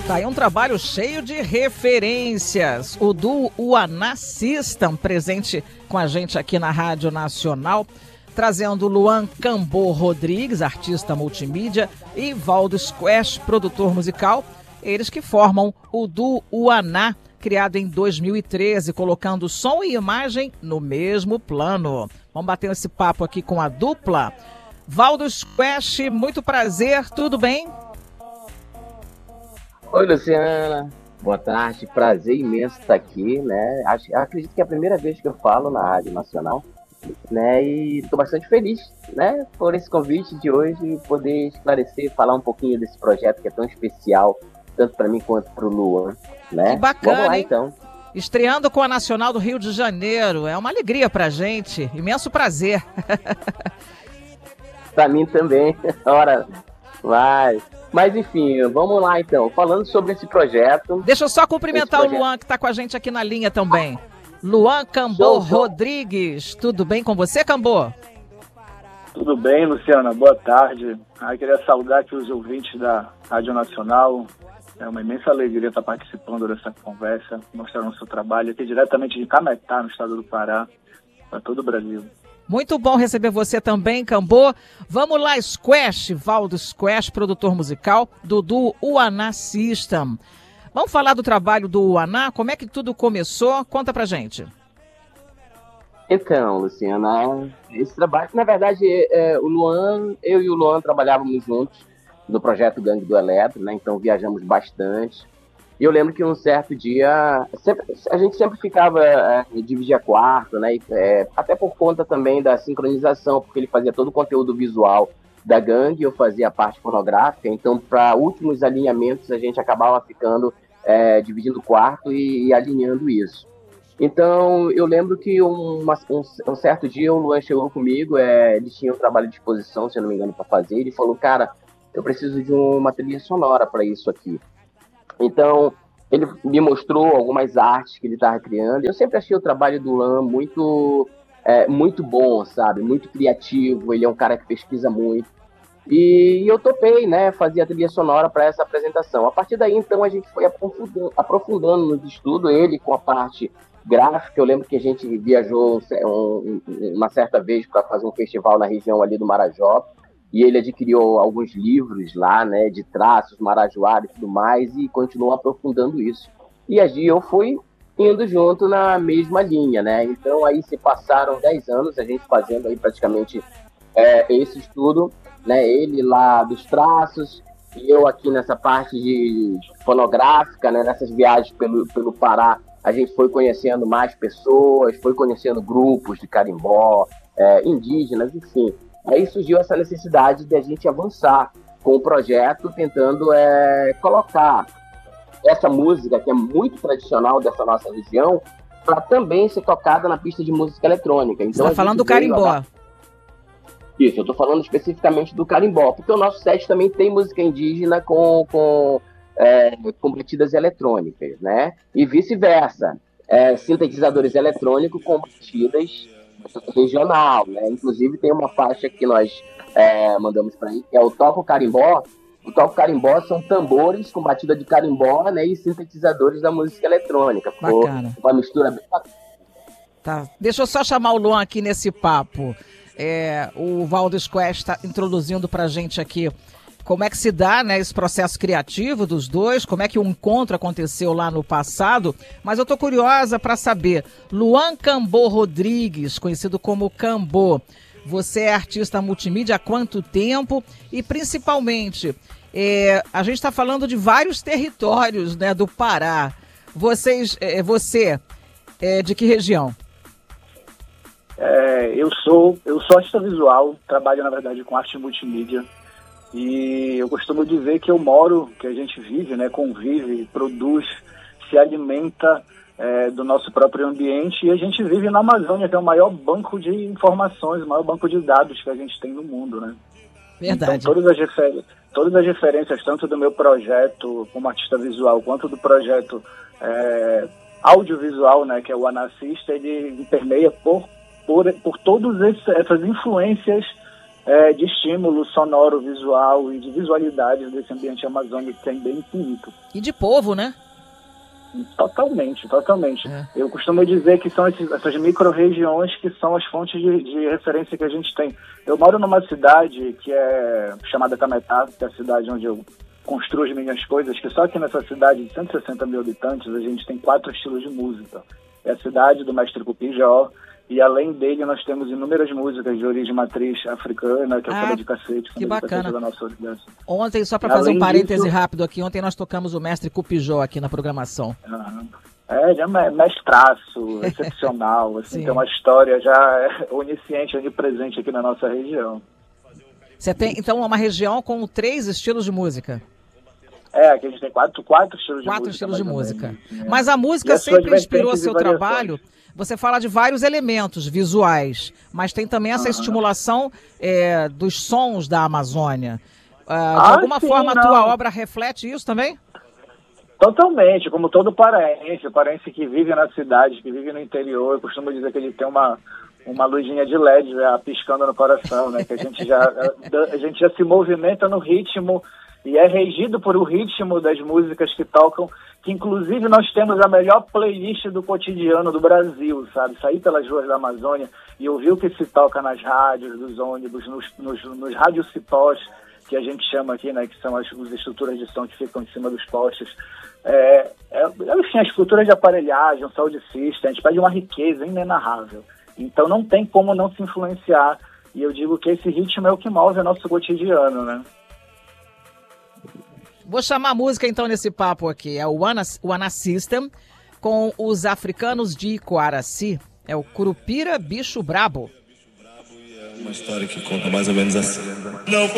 Tá aí um trabalho cheio de referências. O do Uaná System, presente com a gente aqui na Rádio Nacional, trazendo Luan Cambô Rodrigues, artista multimídia, e Valdo Squash, produtor musical. Eles que formam o do Uaná, criado em 2013, colocando som e imagem no mesmo plano. Vamos bater esse papo aqui com a dupla. Valdo Squash, muito prazer, tudo bem? Oi, Luciana. Boa tarde. Prazer imenso estar aqui, né? Acredito que é a primeira vez que eu falo na Rádio Nacional, né? E estou bastante feliz, né, por esse convite de hoje, poder esclarecer, falar um pouquinho desse projeto que é tão especial, tanto para mim quanto para o Luan, né? Que bacana, vamos lá, hein? então. Estreando com a Nacional do Rio de Janeiro. É uma alegria pra gente. Imenso prazer. Para mim também. Ora, vai. Mas enfim, vamos lá então. Falando sobre esse projeto. Deixa eu só cumprimentar o Luan, que está com a gente aqui na linha também. Luan Cambô Rodrigues. Tudo bem com você, Cambô? Tudo bem, Luciana. Boa tarde. Queria saudar aqui os ouvintes da Rádio Nacional. É uma imensa alegria estar participando dessa conversa, mostrando o seu trabalho aqui diretamente de Cametá, no estado do Pará, para todo o Brasil. Muito bom receber você também, Cambô. Vamos lá, Squash, Valdo Squash, produtor musical do Uaná System. Vamos falar do trabalho do Uaná? Como é que tudo começou? Conta pra gente. Então, Luciana, esse trabalho, na verdade, eu e o Luan trabalhávamos juntos no projeto Gangue do Eletro, né? Então viajamos bastante. E eu lembro que um certo dia, a gente sempre ficava, dividia quarto, né? Até por conta também da sincronização, porque ele fazia todo o conteúdo visual da gangue, eu fazia a parte fonográfica, então para últimos alinhamentos a gente acabava ficando dividindo o quarto e alinhando isso. Então eu lembro que um certo dia o Luan chegou comigo, ele tinha um trabalho de exposição, se eu não me engano, para fazer, ele falou, cara, eu preciso de uma trilha sonora para isso aqui. Então, ele me mostrou algumas artes que ele estava criando. Eu sempre achei o trabalho do Luan muito bom, sabe? Muito criativo. Ele é um cara que pesquisa muito. E eu topei, né? Fazer a trilha sonora para essa apresentação. A partir daí, então, a gente foi aprofundando nos estudos. Ele com a parte gráfica. Eu lembro que a gente viajou uma certa vez para fazer um festival na região ali do Marajó. E ele adquiriu alguns livros lá, né, de traços, marajoara e tudo mais, e continuou aprofundando isso. E aí eu fui indo junto na mesma linha, né? Então aí se passaram 10 anos, a gente fazendo aí praticamente esse estudo, né? Ele lá dos traços, e eu aqui nessa parte de fonográfica, né? Nessas viagens pelo Pará, a gente foi conhecendo mais pessoas, foi conhecendo grupos de carimbó, indígenas, enfim. Aí surgiu essa necessidade de a gente avançar com o projeto, tentando colocar essa música, que é muito tradicional dessa nossa região, para também ser tocada na pista de música eletrônica. Então, você está falando do carimbó? Isso, eu estou falando especificamente do carimbó, porque o nosso set também tem música indígena com batidas eletrônicas, né? E vice-versa. Sintetizadores eletrônicos com batidas regional, né? Inclusive tem uma faixa que nós mandamos para aí, que é o Toco Carimbó. O Toco Carimbó são tambores com batida de carimbó, né? E sintetizadores da música eletrônica. Bacana. Uma mistura bem bacana. Tá. Deixa eu só chamar o Luan aqui nesse papo. O Valdo Squash está introduzindo pra gente aqui como é que se dá, né, esse processo criativo dos dois, como é que o encontro aconteceu lá no passado, mas eu tô curiosa para saber, Luan Cambô Rodrigues, conhecido como Cambô, você é artista multimídia há quanto tempo? E principalmente, a gente está falando de vários territórios, né, do Pará. Você é de que região? Eu sou artista visual, trabalho na verdade com arte multimídia. E eu costumo dizer que eu moro, que a gente vive, né, convive, produz, se alimenta do nosso próprio ambiente, e a gente vive na Amazônia, que é o maior banco de informações, o maior banco de dados que a gente tem no mundo, né? Verdade. Então todas as referências, tanto do meu projeto como artista visual, quanto do projeto audiovisual, né, que é o Uaná System, ele permeia por todas essas influências de estímulo sonoro, visual e de visualidade desse ambiente amazônico que é bem infinito. E de povo, né? Totalmente. Eu costumo dizer que são essas micro-regiões que são as fontes de referência que a gente tem. Eu moro numa cidade que é chamada Cametá, que é a cidade onde eu construo as minhas coisas, que só que nessa cidade de 160 mil habitantes a gente tem 4 estilos de música. É a cidade do mestre Cupijó, e além dele nós temos inúmeras músicas de origem matriz africana, que é o samba de cacete, que bacana. Da nossa organização. Ontem, só para fazer um parêntese rápido aqui, ontem nós tocamos o mestre Cupijó aqui na programação. Já é mestraço, excepcional, assim, tem uma história já onisciente, onipresente aqui na nossa região. Você tem, então, uma região com 3 estilos de música? Aqui a gente tem quatro estilos de música. 4 estilos de música. Mas a música sempre inspirou seu trabalho. Você fala de vários elementos visuais, mas tem também essa estimulação dos sons da Amazônia. De alguma forma, a tua obra reflete isso também? Totalmente, como todo paraense que vive na cidade, que vive no interior. Eu costumo dizer que ele tem uma luzinha de LED piscando no coração, né? Que a gente já se movimenta no ritmo e é regido por o ritmo das músicas que tocam, que inclusive nós temos a melhor playlist do cotidiano do Brasil, sabe? Sair pelas ruas da Amazônia e ouvir o que se toca nas rádios, dos ônibus, nos radiocipós, que a gente chama aqui, né? Que são as estruturas de som que ficam em cima dos postes. Enfim, as estruturas de aparelhagem, o sound system, a gente pede uma riqueza inenarrável. Então não tem como não se influenciar. E eu digo que esse ritmo é o que move o nosso cotidiano, né? Vou chamar a música então nesse papo aqui. É o Wana System com os africanos de Coaraci. É o Curupira Bicho Brabo. Uma história que conta mais ou menos assim. Não